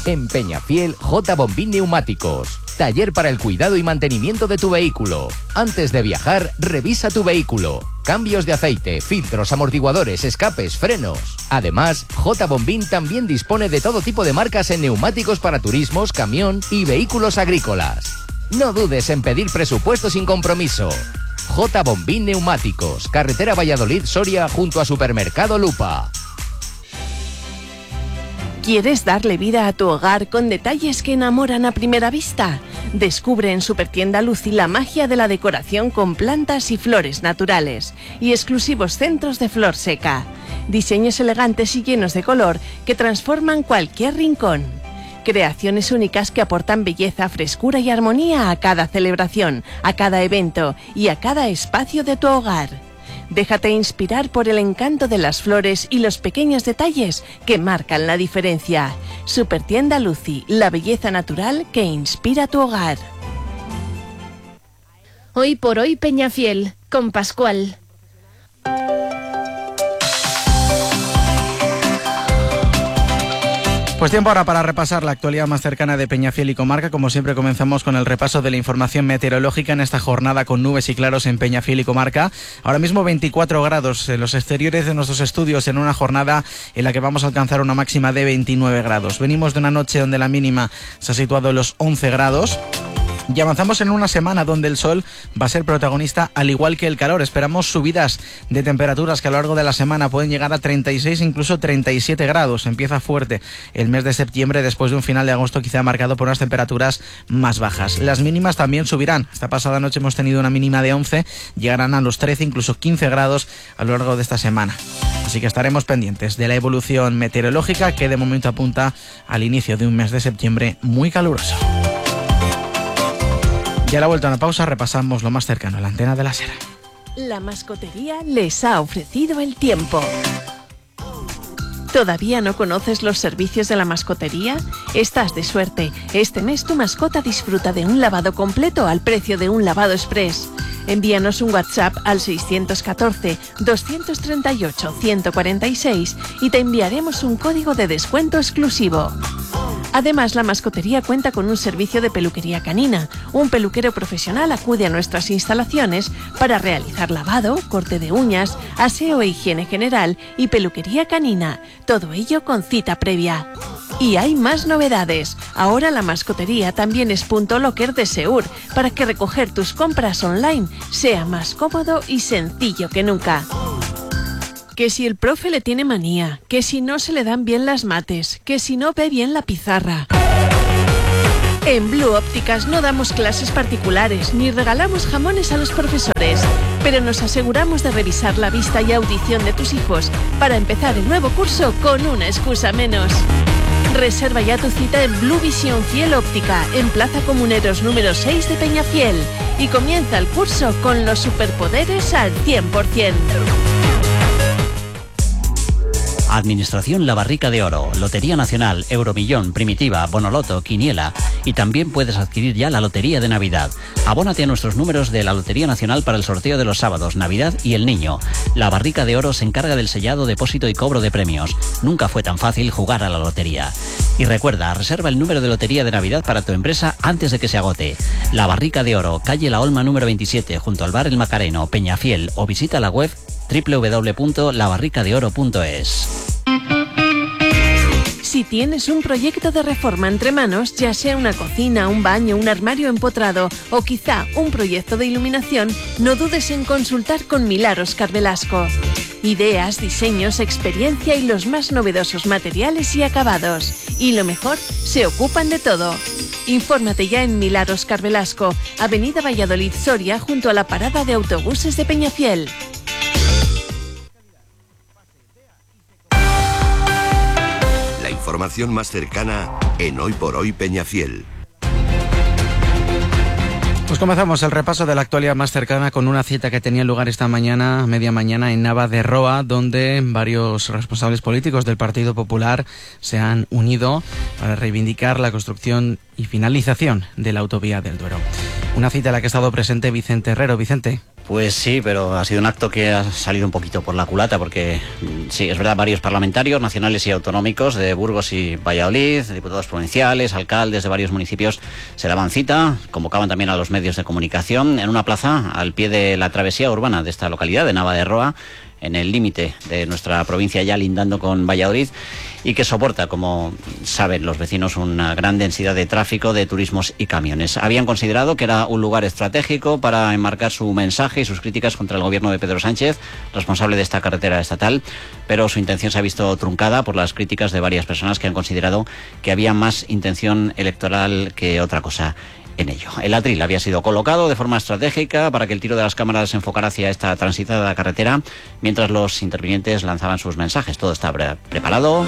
En Peñafiel, J. Bombín Neumáticos. Taller para el cuidado y mantenimiento de tu vehículo. Antes de viajar, revisa tu vehículo. Cambios de aceite, filtros, amortiguadores, escapes, frenos. Además, J. Bombín también dispone de todo tipo de marcas en neumáticos para turismos, camión y vehículos agrícolas. No dudes en pedir presupuesto sin compromiso. J. Bombín Neumáticos, carretera Valladolid-Soria junto a Supermercado Lupa. ¿Quieres darle vida a tu hogar con detalles que enamoran a primera vista? Descubre en Supertienda Lucy la magia de la decoración con plantas y flores naturales y exclusivos centros de flor seca. Diseños elegantes y llenos de color que transforman cualquier rincón. Creaciones únicas que aportan belleza, frescura y armonía a cada celebración, a cada evento y a cada espacio de tu hogar. Déjate inspirar por el encanto de las flores y los pequeños detalles que marcan la diferencia. Supertienda Lucy, la belleza natural que inspira tu hogar. Hoy por hoy Peñafiel, con Pascual. Pues tiempo ahora para repasar la actualidad más cercana de Peñafiel y comarca. Como siempre comenzamos con el repaso de la información meteorológica en esta jornada con nubes y claros en Peñafiel y comarca. Ahora mismo 24 grados en los exteriores de nuestros estudios en una jornada en la que vamos a alcanzar una máxima de 29 grados. Venimos de una noche donde la mínima se ha situado en los 11 grados. Y avanzamos en una semana donde el sol va a ser protagonista al igual que el calor. Esperamos subidas de temperaturas que a lo largo de la semana pueden llegar a 36, incluso 37 grados. Empieza fuerte el mes de septiembre después de un final de agosto quizá marcado por unas temperaturas más bajas. Las mínimas también subirán. Esta pasada noche hemos tenido una mínima de 11, llegarán a los 13, incluso 15 grados a lo largo de esta semana. Así que estaremos pendientes de la evolución meteorológica que de momento apunta al inicio de un mes de septiembre muy caluroso. Y a la vuelta a una pausa repasamos lo más cercano a la antena de la SER. La mascotería les ha ofrecido el tiempo. ¿Todavía no conoces los servicios de la mascotería? Estás de suerte. Este mes tu mascota disfruta de un lavado completo al precio de un lavado express. Envíanos un WhatsApp al 614-238-146 y te enviaremos un código de descuento exclusivo. Además, la mascotería cuenta con un servicio de peluquería canina. Un peluquero profesional acude a nuestras instalaciones para realizar lavado, corte de uñas, aseo e higiene general y peluquería canina. Todo ello con cita previa. Y hay más novedades. Ahora la mascotería también es punto locker de Seur para que recoger tus compras online sea más cómodo y sencillo que nunca. Que si el profe le tiene manía, que si no se le dan bien las mates, que si no ve bien la pizarra. En Blue Ópticas no damos clases particulares ni regalamos jamones a los profesores, pero nos aseguramos de revisar la vista y audición de tus hijos para empezar el nuevo curso con una excusa menos. Reserva ya tu cita en Blue Visión Fiel Óptica, en Plaza Comuneros número 6 de Peñafiel, y comienza el curso con los superpoderes al 100%. Administración La Barrica de Oro, Lotería Nacional, Euromillón, Primitiva, Bonoloto, Quiniela, y también puedes adquirir ya la Lotería de Navidad. Abónate a nuestros números de la Lotería Nacional para el sorteo de los sábados, Navidad y el Niño. La Barrica de Oro se encarga del sellado, depósito y cobro de premios. Nunca fue tan fácil jugar a la lotería. Y recuerda, reserva el número de Lotería de Navidad para tu empresa antes de que se agote. La Barrica de Oro, calle La Olma número 27, junto al bar El Macareno, Peñafiel, o visita la web www.labarricadeoro.es. Si tienes un proyecto de reforma entre manos, ya sea una cocina, un baño, un armario empotrado o quizá un proyecto de iluminación, no dudes en consultar con Milagros Carvelasco. Ideas, diseños, experiencia y los más novedosos materiales y acabados. Y lo mejor, se ocupan de todo. Infórmate ya en Milagros Carvelasco, Avenida Valladolid Soria, junto a la parada de autobuses de Peñafiel. Información más cercana en Hoy por Hoy Peñafiel. Pues comenzamos el repaso de la actualidad más cercana con una cita que tenía lugar esta mañana, media mañana, en Nava de Roa, donde varios responsables políticos del Partido Popular se han unido para reivindicar la construcción y finalización de la autovía del Duero. Una cita en la que ha estado presente Vicente Herrero. Vicente. Pues sí, pero ha sido un acto que ha salido un poquito por la culata, porque sí, es verdad, varios parlamentarios nacionales y autonómicos de Burgos y Valladolid, diputados provinciales, alcaldes de varios municipios se daban cita, convocaban también a los medios de comunicación en una plaza al pie de la travesía urbana de esta localidad, de Nava de Roa, en el límite de nuestra provincia, ya lindando con Valladolid, y que soporta, como saben los vecinos, una gran densidad de tráfico, de turismos y camiones. Habían considerado que era un lugar estratégico para enmarcar su mensaje y sus críticas contra el gobierno de Pedro Sánchez, responsable de esta carretera estatal, pero su intención se ha visto truncada por las críticas de varias personas que han considerado que había más intención electoral que otra cosa en ello. El atril había sido colocado de forma estratégica para que el tiro de las cámaras se enfocara hacia esta transitada carretera, mientras los intervinientes lanzaban sus mensajes. Todo está preparado.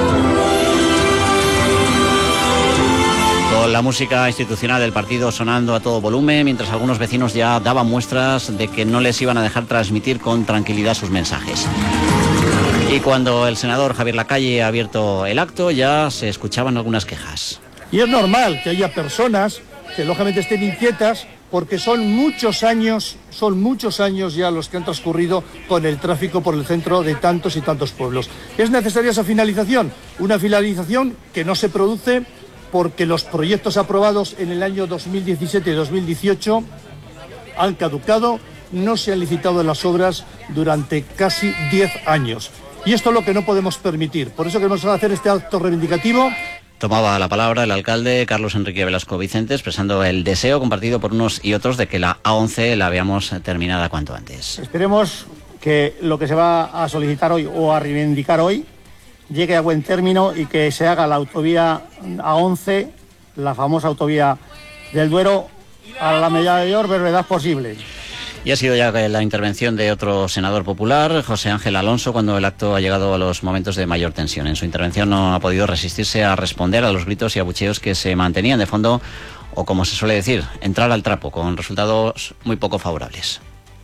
Con la música institucional del partido sonando a todo volumen, mientras algunos vecinos ya daban muestras de que no les iban a dejar transmitir con tranquilidad sus mensajes. Y cuando el senador Javier Lacalle ha abierto el acto, ya se escuchaban algunas quejas. Y es normal que haya personas que lógicamente estén inquietas, porque son muchos años ya los que han transcurrido con el tráfico por el centro de tantos y tantos pueblos. ¿Es necesaria esa finalización? Una finalización que no se produce porque los proyectos aprobados en el año 2017 y 2018 han caducado, no se han licitado las obras durante casi 10 años. Y esto es lo que no podemos permitir. Por eso queremos hacer este acto reivindicativo. Tomaba la palabra el alcalde Carlos Enrique Velasco Vicente, expresando el deseo compartido por unos y otros de que la A11 la veamos terminada cuanto antes. Esperemos que lo que se va a solicitar hoy o a reivindicar hoy llegue a buen término y que se haga la autovía A11, la famosa autovía del Duero, a la mayor brevedad posible. Y ha sido ya la intervención de otro senador popular, José Ángel Alonso, cuando el acto ha llegado a los momentos de mayor tensión. En su intervención no ha podido resistirse a responder a los gritos y abucheos que se mantenían de fondo, o como se suele decir, entrar al trapo, con resultados muy poco favorables.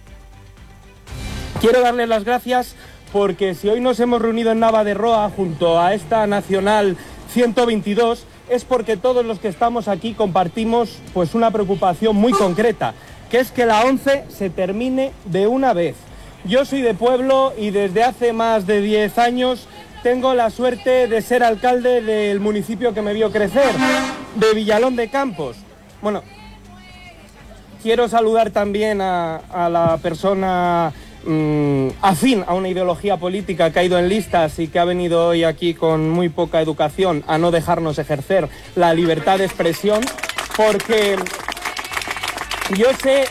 Quiero darles las gracias porque si hoy nos hemos reunido en Nava de Roa junto a esta Nacional 122 es porque todos los que estamos aquí compartimos pues una preocupación muy concreta, que es que la 11 se termine de una vez. Yo soy de pueblo y desde hace más de 10 años tengo la suerte de ser alcalde del municipio que me vio crecer, de Villalón de Campos. Bueno, quiero saludar también a la persona afín a una ideología política que ha ido en listas y que ha venido hoy aquí con muy poca educación a no dejarnos ejercer la libertad de expresión, porque yo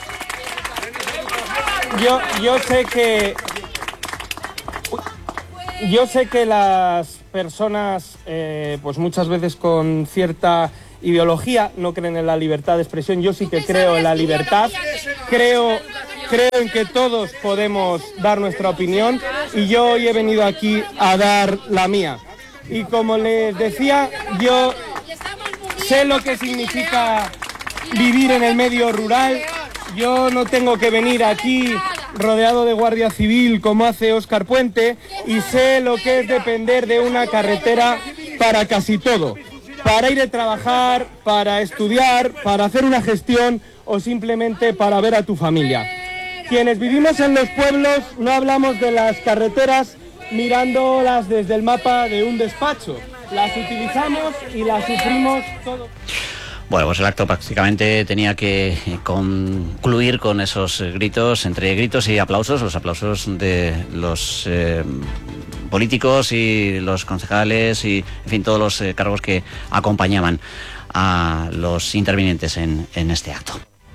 sé que las personas, pues muchas veces con cierta ideología no creen en la libertad de expresión. Yo sí que creo en la libertad, creo en que todos podemos dar nuestra opinión y yo hoy he venido aquí a dar la mía. Y como les decía, yo sé lo que significa vivir en el medio rural. Yo no tengo que venir aquí rodeado de Guardia Civil como hace Óscar Puente y sé lo que es depender de una carretera para casi todo, para ir a trabajar, para estudiar, para hacer una gestión o simplemente para ver a tu familia. Quienes vivimos en los pueblos no hablamos de las carreteras mirándolas desde el mapa de un despacho, las utilizamos y las sufrimos todos. Bueno, pues el acto prácticamente tenía que concluir con esos gritos, entre gritos y aplausos, los aplausos de los políticos y los concejales y, en fin, todos los cargos que acompañaban a los intervinientes en este acto.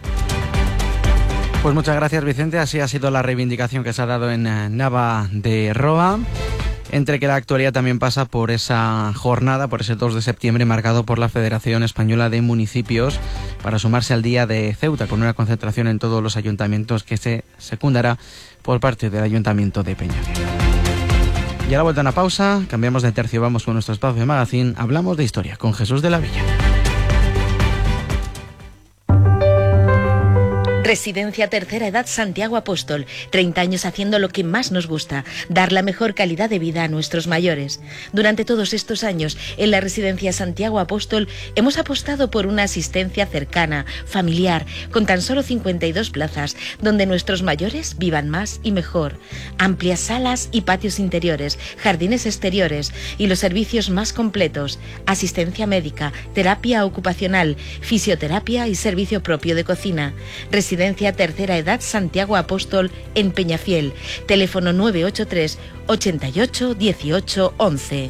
Pues muchas gracias, Vicente. Así ha sido la reivindicación que se ha dado en Nava de Roa. Entre que la actualidad también pasa por esa jornada, por ese 2 de septiembre marcado por la Federación Española de Municipios para sumarse al Día de Ceuta, con una concentración en todos los ayuntamientos que se secundará por parte del Ayuntamiento de Peñafiel. Y a la vuelta a una pausa, cambiamos de tercio, vamos con nuestro espacio de magazine, hablamos de historia con Jesús de la Villa. Residencia Tercera Edad Santiago Apóstol. 30 años haciendo lo que más nos gusta, dar la mejor calidad de vida a nuestros mayores. Durante todos estos años, en la Residencia Santiago Apóstol, hemos apostado por una asistencia cercana, familiar, con tan solo 52 plazas, donde nuestros mayores vivan más y mejor. Amplias salas y patios interiores, jardines exteriores y los servicios más completos. Asistencia médica, terapia ocupacional, fisioterapia y servicio propio de cocina. Residencia Tercera Edad Santiago Apóstol en Peñafiel. Teléfono 983 88 18 11.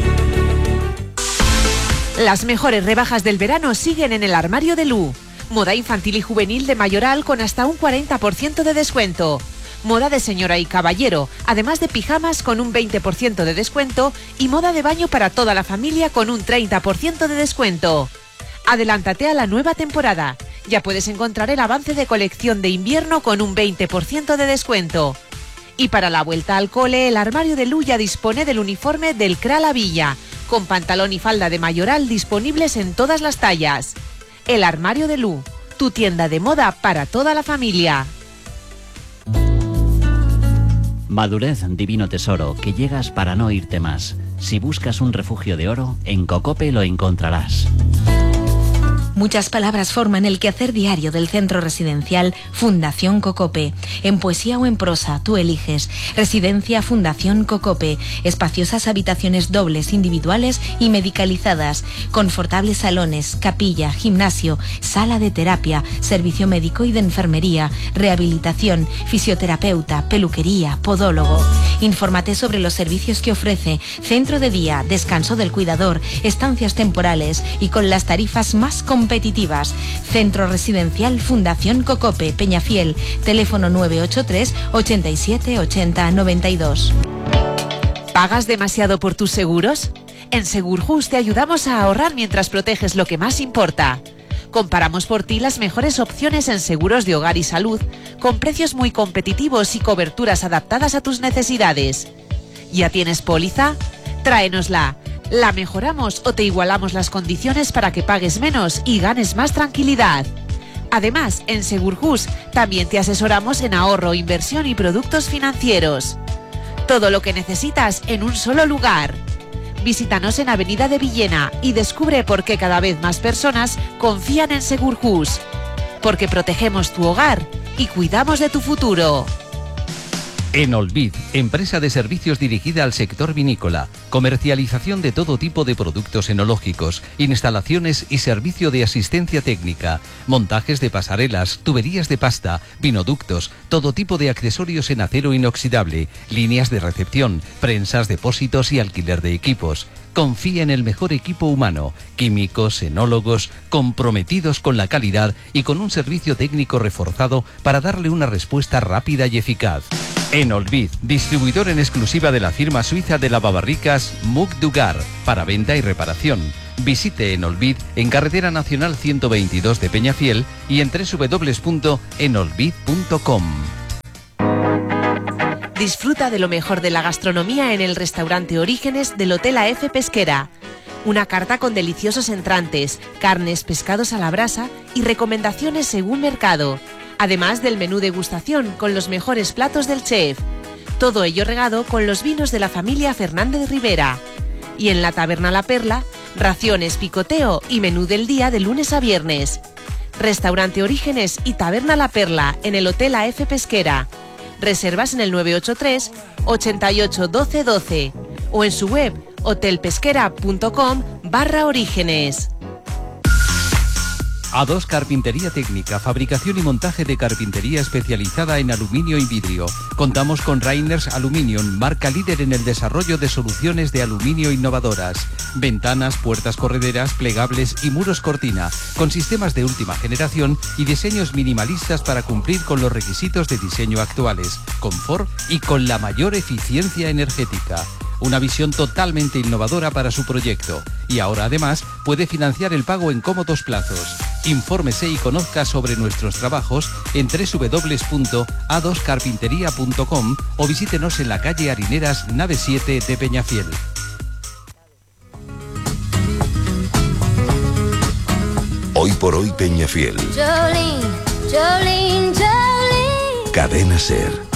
Las mejores rebajas del verano siguen en el armario de Lu. Moda infantil y juvenil de mayoral con hasta un 40% de descuento. Moda de señora y caballero, además de pijamas con un 20% de descuento y moda de baño para toda la familia con un 30% de descuento. Adelántate a la nueva temporada. Ya puedes encontrar el avance de colección de invierno con un 20% de descuento. Y para la vuelta al cole, el armario de Lu ya dispone del uniforme del CRA La Villa, con pantalón y falda de mayoral disponibles en todas las tallas. El armario de Lu, tu tienda de moda para toda la familia. Madurez, divino tesoro, que llegas para no irte más. Si buscas un refugio de oro, en Cocope lo encontrarás. Muchas palabras forman el quehacer diario del centro residencial Fundación Cocope. En poesía o en prosa, tú eliges. Residencia Fundación Cocope. Espaciosas habitaciones dobles, individuales y medicalizadas. Confortables salones, capilla, gimnasio, sala de terapia, servicio médico y de enfermería, rehabilitación, fisioterapeuta, peluquería, podólogo. Infórmate sobre los servicios que ofrece. Centro de día, descanso del cuidador, estancias temporales y con las tarifas más competitivas. Centro Residencial Fundación Cocope, Peñafiel. Teléfono 983 87 80 92. ¿Pagas demasiado por tus seguros? En Segurjus te ayudamos a ahorrar mientras proteges lo que más importa. Comparamos por ti las mejores opciones en seguros de hogar y salud, con precios muy competitivos y coberturas adaptadas a tus necesidades. ¿Ya tienes póliza? Tráenosla. La mejoramos o te igualamos las condiciones para que pagues menos y ganes más tranquilidad. Además, en Segurjus también te asesoramos en ahorro, inversión y productos financieros. Todo lo que necesitas en un solo lugar. Visítanos en Avenida de Villena y descubre por qué cada vez más personas confían en Segurjus. Porque protegemos tu hogar y cuidamos de tu futuro. Enolvid, empresa de servicios dirigida al sector vinícola, comercialización de todo tipo de productos enológicos, instalaciones y servicio de asistencia técnica, montajes de pasarelas, tuberías de pasta, vinoductos, todo tipo de accesorios en acero inoxidable, líneas de recepción, prensas, depósitos y alquiler de equipos. Confía en el mejor equipo humano, químicos, enólogos, comprometidos con la calidad y con un servicio técnico reforzado para darle una respuesta rápida y eficaz. Enolvid, distribuidor en exclusiva de la firma suiza de lavabarricas Mug Dugar, para venta y reparación. Visite Enolvid en Carretera Nacional 122 de Peñafiel y en www.enolvid.com. Disfruta de lo mejor de la gastronomía en el restaurante Orígenes del Hotel AF Pesquera. Una carta con deliciosos entrantes, carnes, pescados a la brasa y recomendaciones según mercado. Además del menú degustación con los mejores platos del chef. Todo ello regado con los vinos de la familia Fernández Rivera. Y en la Taberna La Perla, raciones, picoteo y menú del día de lunes a viernes. Restaurante Orígenes y Taberna La Perla en el Hotel AF Pesquera. Reservas en el 983 88 12 12 o en su web hotelpesquera.com/orígenes. A2 Carpintería Técnica, fabricación y montaje de carpintería especializada en aluminio y vidrio. Contamos con Rainers Aluminium, marca líder en el desarrollo de soluciones de aluminio innovadoras. Ventanas, puertas correderas, plegables y muros cortina, con sistemas de última generación y diseños minimalistas para cumplir con los requisitos de diseño actuales, confort y con la mayor eficiencia energética. Una visión totalmente innovadora para su proyecto. Y ahora además puede financiar el pago en cómodos plazos. Infórmese y conozca sobre nuestros trabajos en www.a2carpintería.com o visítenos en la calle Harineras, nave 7 de Peñafiel. Hoy por hoy Peñafiel. Jolene, Jolene. Cadena SER.